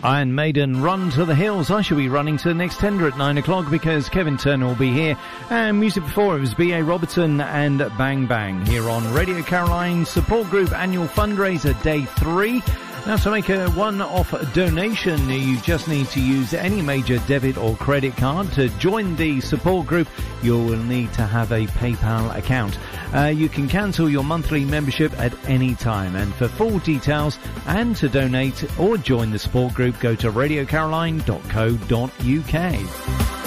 Iron Maiden, Run to the Hills. I shall be running to the next tender at 9 o'clock because Kevin Turner will be here. And music before it was B.A. Robertson and Bang Bang here on Radio Caroline Support Group Annual Fundraiser Day 3. Now, to make a one-off donation, you just need to use any major debit or credit card. To join the support group, you will need to have a PayPal account. You can cancel your monthly membership at any time. And for full details and to donate or join the support group, go to radiocaroline.co.uk.